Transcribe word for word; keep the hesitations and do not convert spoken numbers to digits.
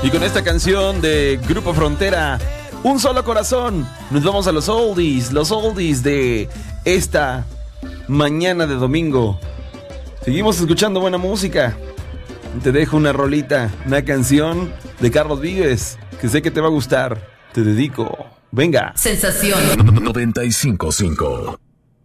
Y con esta canción de Grupo Frontera, Un Solo Corazón, nos vamos a los oldies, los oldies de esta mañana de domingo. Seguimos escuchando buena música. Te dejo una rolita, una canción de Carlos Vives, que sé que te va a gustar. Te dedico. Venga. Sensación noventa y cinco punto cinco.